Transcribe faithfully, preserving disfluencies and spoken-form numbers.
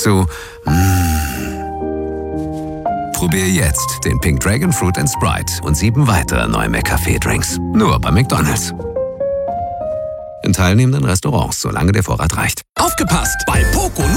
zu mm. Probier jetzt den Pink Dragon Fruit and Sprite und sieben weitere neue McCafé-Drinks. Nur bei McDonald's. In teilnehmenden Restaurants, solange der Vorrat reicht. Aufgepasst! Bei Poco